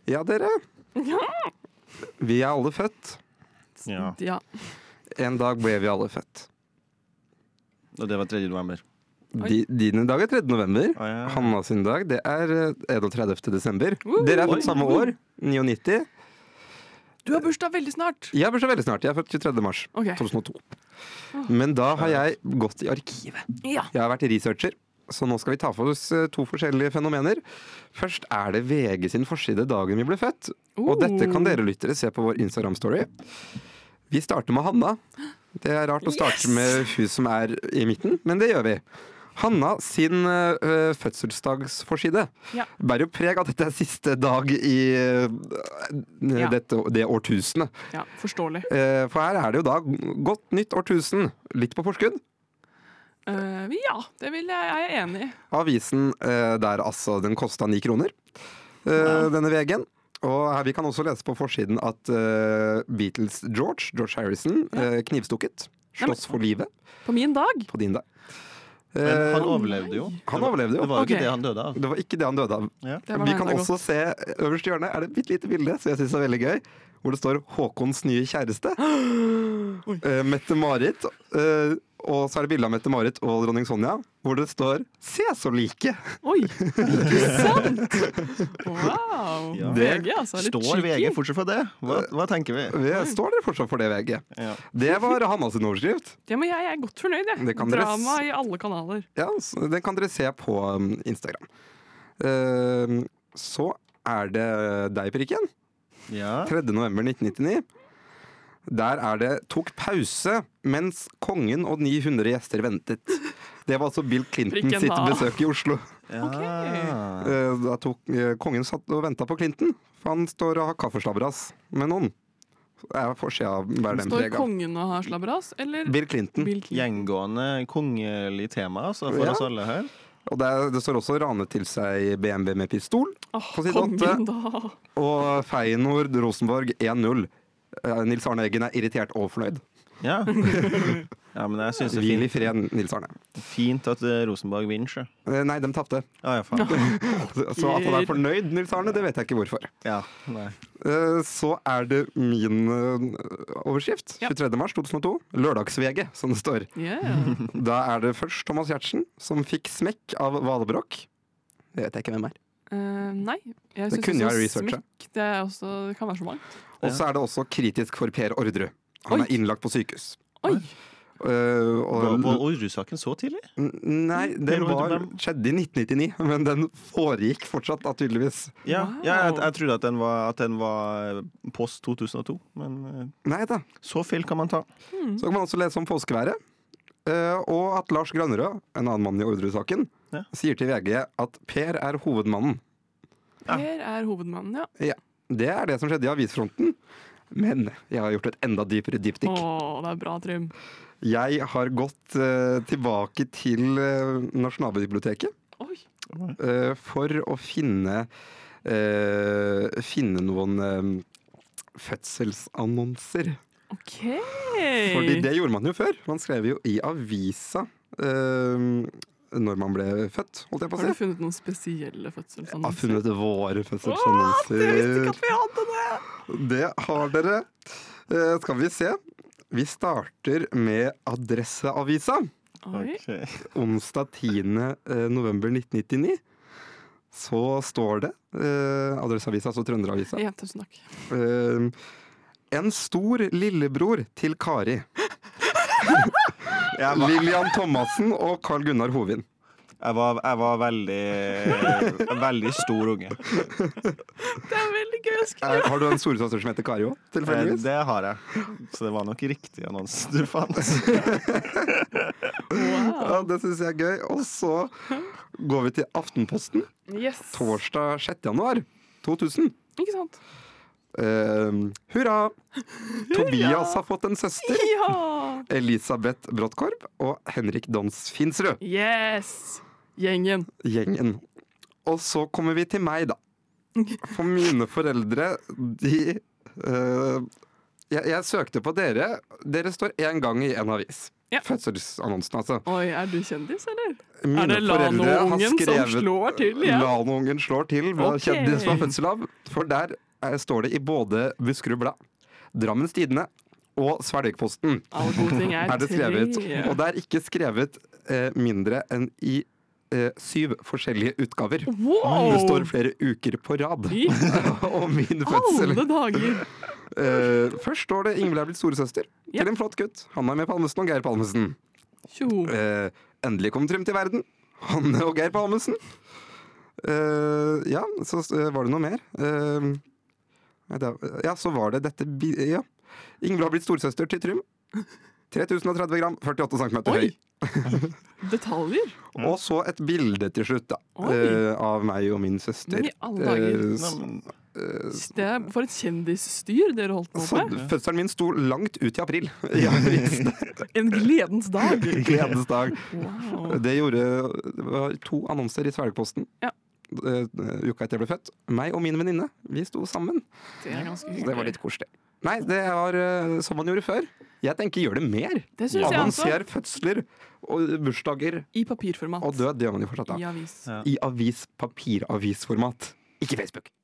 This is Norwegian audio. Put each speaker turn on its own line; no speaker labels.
Ja, dere. Vi er alle født.
Ja.
En dag ble vi alle født.
Og det var 3. november.
Dine dag er 3. november.
Ja.
Hanna sin dag, det er 31. desember. Dere er født samme år, 99.
Du har bursdag veldig snart.
Jeg har bursdag veldig snart. Jeg er født 23. mars
Ok.
2002. Men da har jeg gått i arkivet.
Ja.
Jeg har vært researcher, så nå skal vi ta for oss 2 forskjellige fenomener. Først er det VG sin forside dagen vi ble født. Og dette kan dere lyttere se på vår Instagram-story. Vi starter med Hanna. Det er rart å starte med hun som er i midten, men det gjør vi. Hanna sin fødselsdagsforside bærer jo preg av at dette er siste dag i det årtusenet.
Ja, forståelig.
For her er det jo da godt nytt årtusen. Litt på forskudd.
Ja, det vil jeg er enig i.
Avisen der altså, den kostet 9 kroner, denne VG-en. Og her vi kan også lese på forsiden at Beatles George Harrison, knivstukket. Slåss for livet.
På min dag?
På din dag.
Men han overlevde jo.
Han overlevde jo.
Det var jo ikke det han døde av.
Det var ikke det han døde av.
Ja.
Vi kan også se øverst i hjørnet er det et bitte lite bilde som jeg synes er veldig gøy, hvor det står Håkons nye kjæreste. Mette-Marit. Og så er det bilde av Mette-Marit og dronning Sonja, hvor det står 'Se så like'.
Oi, ikke sant? Wow.
Ja.
VG, altså. Litt
Står VG
cheeky.
fortsatt for det? Hva tenker vi?
Står dere fortsatt for det, VG?
Ja.
Det var Hanna sin overskrift.
Ja, men jeg er godt fornøyd, jeg.
Det kan dere
Drama i alle kanaler.
Ja, så den kan dere se på Instagram. Så er det deg, Prikken.
Ja.
3. november 1999. Der er det tok pause mens kongen og 900 gjester ventet. Det var altså Bill Clinton
Prikken,
sitt
da.
besøk i Oslo.
Ja.
Da kongen satt og ventet på Clinton, for han står og har kaffeslabberas med noen. Jeg får se av hver den
Står
prega.
kongen og har slabberas, eller
Bill Clinton.
Bill Clinton?
Gjengående kongelig tema altså, for
Ja.
oss alle her.
Og det står også ranet til seg BMW med pistol på side 8.
Kongen, da.
Og Feyenoord Rosenborg 1-0. Nils Arne Eggen er irritert og fornøyd.
Ja. Ja, men jeg synes det er
Hvil i
fint,
fred, Nils Arne.
fint at Rosenborg vinner, sjø.
Nei, de tapte.
Ja, faen.
Så at han er fornøyd, Nils Arne, det vet jeg ikke hvorfor.
Ja, nei.
Så er det min overskrift.
Ja.
23. mars 2002. Lørdags-VG, som det står.
Yeah.
Da er det først Thomas Giertsen, som fikk smekk av Valbrokk. Det vet jeg ikke hvem er.
Nei, jeg
Det
synes
kunne
også
jeg researcha.
smekk, det kan være så mangt.
Og så er det også kritisk for Per Orderud. Han
Oi.
er innlagt på sykehus.
Oi,
Var Orderud-saken så tidlig?
Nei,
Per
den
Orderud
skjedde i 1999, men den foregikk fortsatt da, tydeligvis.
Ja,
Wow.
jeg trodde at den var post 2002, men
Nei da.
så feil kan man ta.
Så kan man også lese om påskeværet. Og at Lars Granerød, en annen mann i Orderud-saken,
Ja.
sier til VG at Per er hovedmannen.
Ja.
Per er hovedmannen, ja.
Ja, det er det som skjedde i avisfronten. Men jeg har gjort et enda dypere dypdykk.
Åh, det er bra, Trym.
Jeg har gått tilbake til Nasjonalbiblioteket
Oi,
for å finne noen fødselsannonser.
ok.
Fordi det gjorde man jo før. Man skrev jo i avisa når man ble født, holdt jeg på å
Har du
si.
funnet noen spesielle
Jeg har
fødselsannonser?
funnet våre
Jeg visste
fødselsannonser.
ikke at vi hadde det!
Det har dere. Skal vi se. Vi starter med Adresseavisa.
Oi,
Ok.
Onsdag 10. november 1999. Så står det Adresseavisa, altså Trønderavisa.
ja, tusen takk.
En stor lillebror til Kari.
Jeg var,
Lillian Thomassen og Carl Gunnar Hovin.
jeg var veldig stor unge.
Det er veldig gøy å skrive.
Har du en storesøster som heter Kari òg, tilfeldigvis?
Det har jeg. Så det var nok riktig annons du fant.
Ja, det syns jeg er gøy. Og så går vi til Aftenposten.
Yes.
Torsdag 6. januar 2000.
Ikke sant?
Hurra! Tobias har fått en søster.
Ja!
Elisabeth Bråttkorp og Henrik Dons Finsrud.
Yes! Gjengen.
Gjengen. Og så kommer vi til meg, da. For mine foreldre, de jeg søkte på dere. Dere står én gang i en avis.
Ja.
Fødselsannonsen, altså.
Oi, er du kjendis, eller?
Mine
Er det
foreldre har
Lano-ungen som
skrevet-
slår til? Ja.
Lano-ungen slår til med
Ok.
kjendis som har fødsel av. For der står det i både Buskerud Blad, Drammens Tidende og Svelvikposten
Alle gode ting er
er det skrevet.
tre.
Og det er ikke skrevet mindre enn i 7 forskjellige utgaver.
Wow!
Det står flere uker på rad.
I
Og min fødsel.
alle dager!
Først står det 'Ingvild er blitt storesøster'
Ja.
til en flott gutt. Hanna med Palmesen og Geir Palmesen.
Tjo.
Endelig kom Trym til verden. Hanne og Geir Palmesen. Ja, så var det noe mer. Ja, så var det dette ja. Ingvild har blitt storesøster til Trym. 3030 gram, 48 cm høy.
Oi! Detaljer.
Og så et bilde til slutt, da.
Oi.
Av meg og min søster.
Men i alle dager.
Nei, men,
Det er for et kjendisstyr dere holdt på
Så
med.
fødselen min sto langt ut i april. Ja, visst.
En gledens dag.
Gledens dag.
Wow.
Det var 2 annonser i Svelgposten
Ja.
uka etter jeg ble født. Meg og min venninne, vi sto sammen.
Det er ganske
Så det var
hyggelig.
litt koselig. Nei, det var som man gjorde før. Jeg tenker gjør det mer.
Det synes jeg også.
Annonser fødsler og bursdager
I papirformat.
og død. Det gjør man jo fortsatt da.
I avis.
Ja.
I papiravisformat. Ikke Facebook.